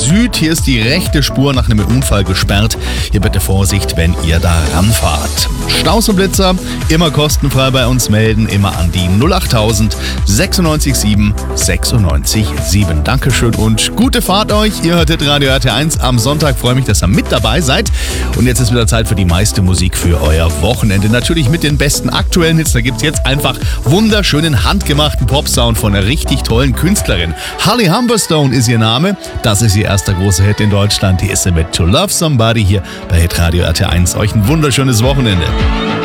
Süd. Hier ist die rechte Spur nach einem Unfall gesperrt. Hier bitte Vorsicht, wenn ihr da ranfahrt. Staus und Blitzer immer kostenfrei bei uns melden, immer an die 08000 96 7 96 7. Dankeschön und gute Fahrt euch. Ihr hörtet Radio RT1 am Sonntag. Freue mich, dass ihr mit dabei seid. Und jetzt ist wieder Zeit für die meiste Musik für euer Wochenende. Natürlich mit den besten aktuellen Hits. Da gibt es jetzt einfach wunderschönen, handgemachten Popsound von einer richtig tollen Künstlerin. Holly Humberstone ist ihr Name. Das ist ihr erster großer Hit in Deutschland. Hier ist sie mit To Love Somebody hier bei Hitradio RT1. Euch ein wunderschönes Wochenende.